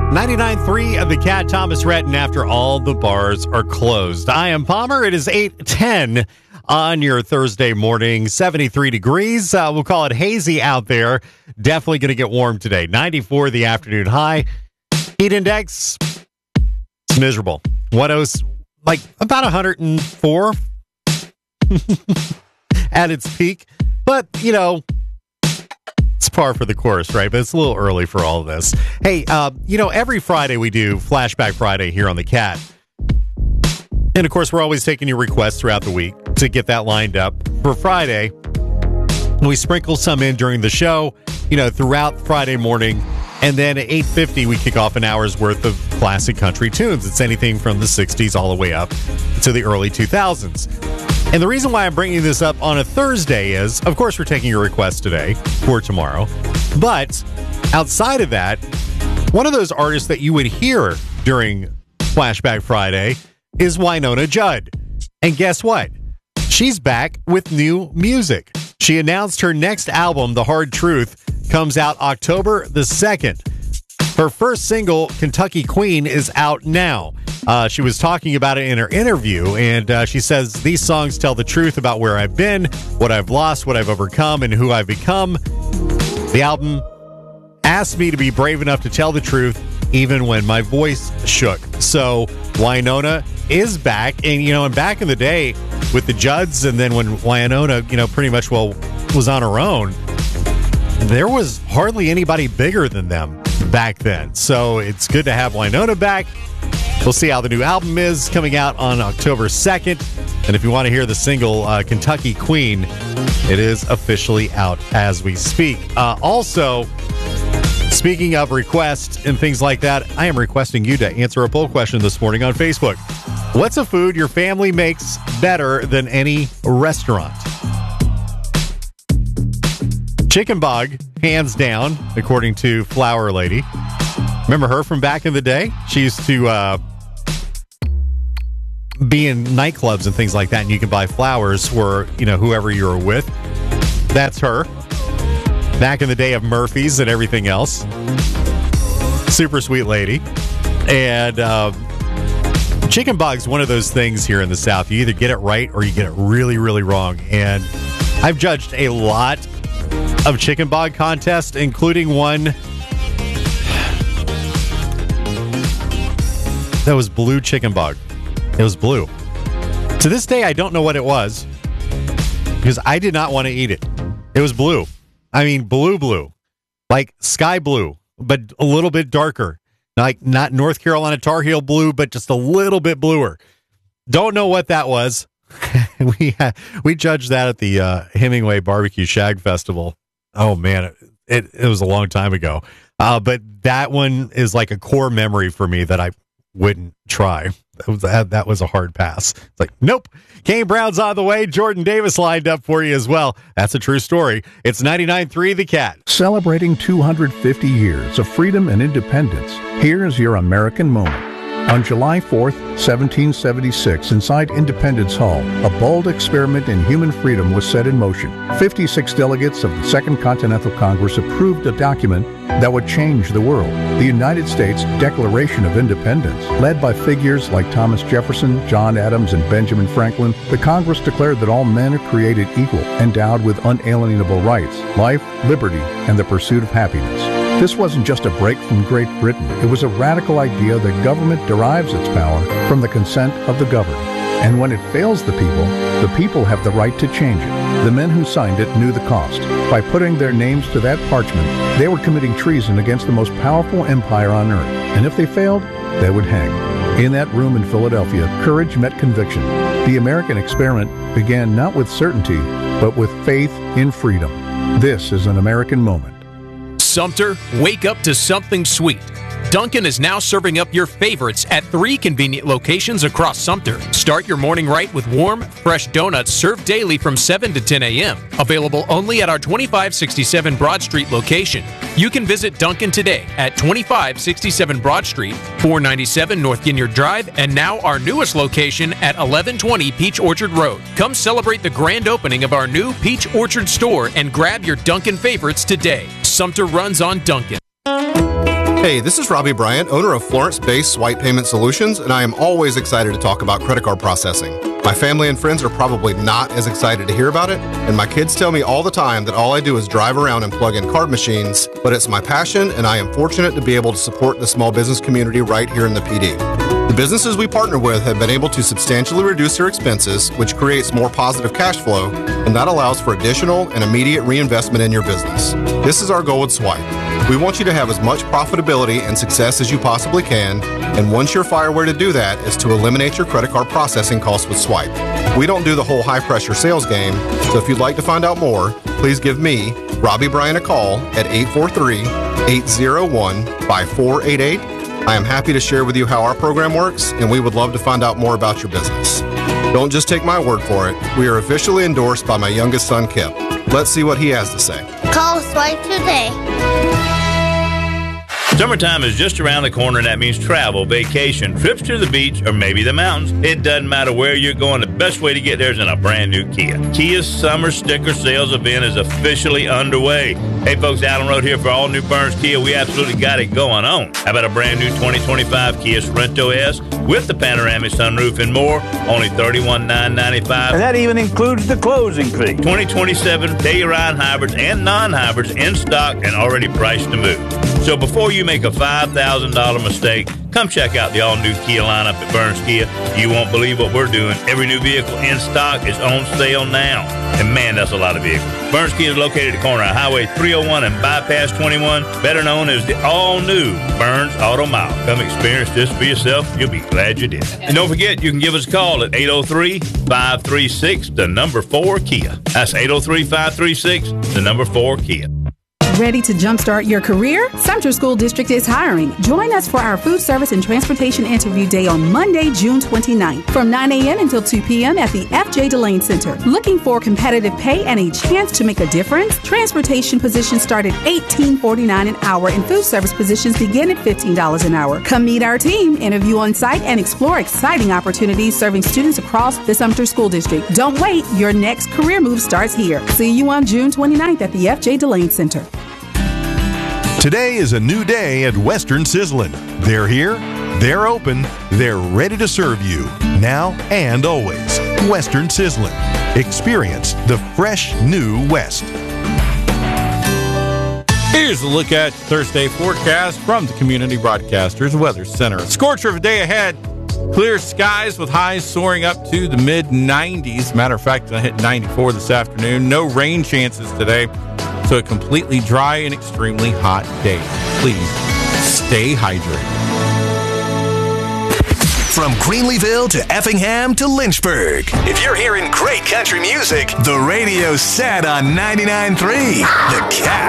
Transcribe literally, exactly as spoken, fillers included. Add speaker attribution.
Speaker 1: ninety-nine point three of the Cat, Thomas Rhett, and after all the bars are closed. I am Palmer. It is eight ten on your Thursday morning, seventy-three degrees. Uh, we'll call it hazy out there. Definitely going to get warm today. ninety-four the afternoon high. Heat index, it's miserable. What else? Like about one hundred four at its peak. But, you know, it's par for the course, right? But it's a little early for all of this. Hey, uh, you know, every Friday we do Flashback Friday here on the Cat. And, of course, we're always taking your requests throughout the week to get that lined up for Friday. We sprinkle some in during the show, you know, throughout Friday morning. And then at eight fifty, we kick off an hour's worth of classic country tunes. It's anything from the sixties all the way up to the early two thousands. And the reason why I'm bringing this up on a Thursday is, of course, we're taking your request today for tomorrow. But outside of that, one of those artists that you would hear during Flashback Friday is Wynonna Judd. And guess what? She's back with new music. She announced her next album, The Hard Truth, comes out October the second. Her first single, Kentucky Queen, is out now. Uh, she was talking about it in her interview, and uh, she says, these songs tell the truth about where I've been, what I've lost, what I've overcome, and who I've become. The album asked me to be brave enough to tell the truth, even when my voice shook. So Wynonna is back, and, you know, and back in the day with the Judds, and then when Wynonna, you know, pretty much, well, was on her own, there was hardly anybody bigger than them back then. So it's good to have Wynonna back. We'll see how the new album is coming out on October second. And if you want to hear the single uh, Kentucky Queen, it is officially out as we speak. Uh, also, speaking of requests and things like that, I am requesting you to answer a poll question this morning on Facebook. What's a food your family makes better than any restaurant? Chicken bog, hands down, according to Flower Lady. Remember her from back in the day? She used to uh, be in nightclubs and things like that, and you can buy flowers for, you know, whoever you were with. That's her. Back in the day of Murphy's and everything else. Super sweet lady. And uh, chicken bog's one of those things here in the South. You either get it right or you get it really, really wrong. And I've judged a lot of chicken bog contests, including one that was blue chicken bog. It was blue. To this day, I don't know what it was because I did not want to eat it. It was blue. I mean, blue, blue, like sky blue, but a little bit darker. Like not North Carolina Tar Heel blue, but just a little bit bluer. Don't know what that was. we uh, we judged that at the uh, Hemingway Barbecue Shag Festival. Oh man, it, it, it was a long time ago. Uh, but that one is like a core memory for me that I wouldn't try. That was, that, that was a hard pass. It's like, nope. Kane Brown's on the way. Jordan Davis lined up for you as well. That's a true story. It's ninety-nine point three The Cat.
Speaker 2: Celebrating two hundred fifty years of freedom and independence, here's your American moment. On July fourth, seventeen seventy-six, inside Independence Hall, a bold experiment in human freedom was set in motion. fifty-six delegates of the Second Continental Congress approved a document that would change the world. The United States Declaration of Independence. Led by figures like Thomas Jefferson, John Adams, and Benjamin Franklin, the Congress declared that all men are created equal, endowed with unalienable rights, life, liberty, and the pursuit of happiness. This wasn't just a break from Great Britain. It was a radical idea that government derives its power from the consent of the governed. And when it fails the people, the people have the right to change it. The men who signed it knew the cost. By putting their names to that parchment, they were committing treason against the most powerful empire on earth. And if they failed, they would hang. In that room in Philadelphia, courage met conviction. The American experiment began not with certainty, but with faith in freedom. This is an American moment.
Speaker 3: Sumter, wake up to something sweet. Dunkin' is now serving up your favorites at three convenient locations across Sumter. Start your morning right with warm, fresh donuts served daily from seven to ten a.m. Available only at our twenty-five sixty-seven Broad Street location. You can visit Dunkin' today at twenty-five sixty-seven Broad Street, four ninety-seven North Ginyard Drive, and now our newest location at eleven twenty Peach Orchard Road. Come celebrate the grand opening of our new Peach Orchard store and grab your Dunkin' favorites today. Sumter runs on Dunkin'.
Speaker 4: Hey, this is Robbie Bryant, owner of Florence-based Swipe Payment Solutions, and I am always excited to talk about credit card processing. My family and friends are probably not as excited to hear about it, and my kids tell me all the time that all I do is drive around and plug in card machines, but it's my passion, and I am fortunate to be able to support the small business community right here in the P D. The businesses we partner with have been able to substantially reduce their expenses, which creates more positive cash flow, and that allows for additional and immediate reinvestment in your business. This is our goal with Swipe. We want you to have as much profitability and success as you possibly can, and one surefire way to do that is to eliminate your credit card processing costs with Swipe. We don't do the whole high-pressure sales game, so if you'd like to find out more, please give me, Robbie Bryant, a call at eight four three, eight oh one, five four eight eight. I am happy to share with you how our program works, and we would love to find out more about your business. Don't just take my word for it. We are officially endorsed by my youngest son, Kip. Let's see what he has to say.
Speaker 5: Call Swipe today.
Speaker 6: Summertime is just around the corner, and that means travel, vacation, trips to the beach, or maybe the mountains. It doesn't matter where you're going. The best way to get there is in a brand new Kia. Kia's summer sticker sales event is officially underway. Hey, folks, Allen Road here for all new Burns Kia. We absolutely got it going on. How about a brand new twenty twenty-five Kia Sorento S with the panoramic sunroof and more? Only thirty-one thousand nine hundred ninety-five dollars.
Speaker 7: And that even includes the closing fee.
Speaker 6: twenty twenty-seven Telluride hybrids and non-hybrids in stock and already priced to move. So before you make a five thousand dollars mistake, come check out the all-new Kia lineup at Burns Kia. You won't believe what we're doing. Every new vehicle in stock is on sale now. And man, that's a lot of vehicles. Burns Kia is located at the corner of Highway three oh one and Bypass twenty-one, better known as the all-new Burns Auto Mile. Come experience this for yourself. You'll be glad you did. And don't forget, you can give us a call at eight oh three, five three six, the number four Kia. That's eight oh three, five three six, the number four Kia.
Speaker 8: Ready to jumpstart your career? Sumter School District is hiring. Join us for our food service and transportation interview day on Monday, June twenty-ninth from nine a.m. until two p.m. at the F J Delane Center. Looking for competitive pay and a chance to make a difference? Transportation positions start at eighteen forty-nine an hour and food service positions begin at fifteen dollars an hour. Come meet our team, interview on site, and explore exciting opportunities serving students across the Sumter School District. Don't wait. Your next career move starts here. See you on June twenty-ninth at the F J Delane Center.
Speaker 9: Today is a new day at Western Sizzlin'. They're here, they're open, they're ready to serve you, now and always. Western Sizzlin'. Experience the fresh new West.
Speaker 10: Here's a look at Thursday forecast from the Community Broadcasters Weather Center. A scorcher of a day ahead. Clear skies with highs soaring up to the mid nineties. Matter of fact, I hit ninety-four this afternoon. No rain chances today. So a completely dry and extremely hot day. Please stay hydrated.
Speaker 11: From Greenleeville to Effingham to Lynchburg. If you're hearing great country music, the radio's set on ninety-nine point three. The Cat.